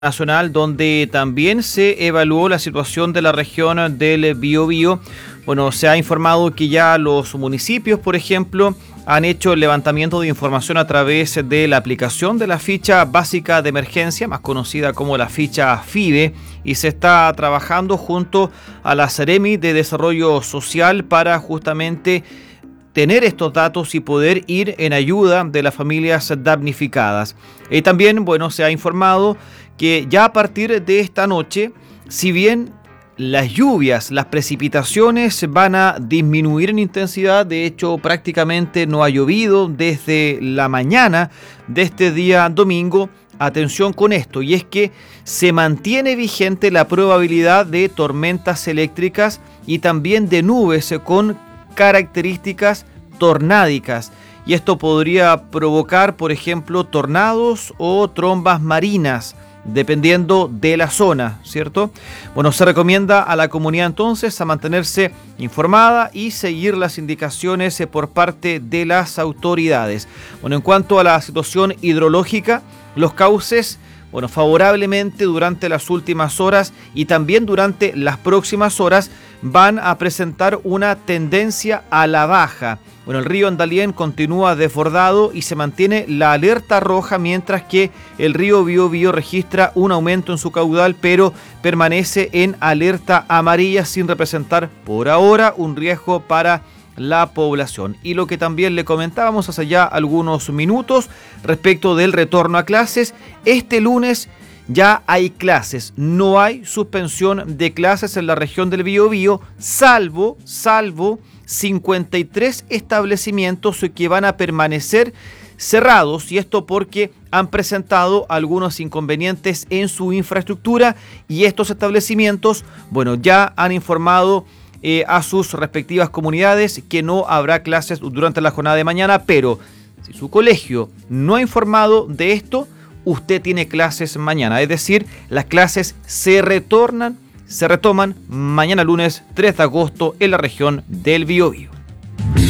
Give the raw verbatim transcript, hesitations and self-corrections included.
Nacional, donde también se evaluó la situación de la región del Biobío. Bueno, se ha informado que ya los municipios, por ejemplo, han hecho el levantamiento de información a través de la aplicación de la ficha básica de emergencia, más conocida como la ficha FIBE, y se está trabajando junto a la Seremi de Desarrollo Social para justamente tener estos datos y poder ir en ayuda de las familias damnificadas. Y también, bueno, se ha informado que ya a partir de esta noche, si bien las lluvias, las precipitaciones van a disminuir en intensidad, de hecho prácticamente no ha llovido desde la mañana de este día domingo. Atención con esto, y es que se mantiene vigente la probabilidad de tormentas eléctricas y también de nubes con características tornádicas, y esto podría provocar, por ejemplo, tornados o trombas marinas, dependiendo de la zona, ¿cierto? Bueno, se recomienda a la comunidad entonces a mantenerse informada y seguir las indicaciones por parte de las autoridades. Bueno, en cuanto a la situación hidrológica, los cauces, bueno, favorablemente durante las últimas horas y también durante las próximas horas van a presentar una tendencia a la baja. Bueno, el río Andalién continúa desbordado y se mantiene la alerta roja, mientras que el río Biobío registra un aumento en su caudal, pero permanece en alerta amarilla sin representar por ahora un riesgo para la población. Y lo que también le comentábamos hace ya algunos minutos respecto del retorno a clases, este lunes ya hay clases, no hay suspensión de clases en la región del Biobío, salvo, salvo cincuenta y tres establecimientos que van a permanecer cerrados, y esto porque han presentado algunos inconvenientes en su infraestructura, y estos establecimientos, bueno, ya han informado eh, a sus respectivas comunidades que no habrá clases durante la jornada de mañana, pero si su colegio no ha informado de esto, usted tiene clases mañana, es decir, las clases se retornan, se retoman mañana lunes tres de agosto en la región del Biobío.